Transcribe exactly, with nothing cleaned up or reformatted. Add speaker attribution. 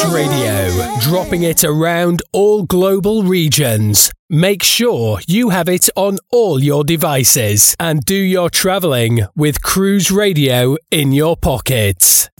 Speaker 1: Radio, dropping it around all global regions. Make sure you have it on all your devices and do your travelling with Cruise Radio in your pockets.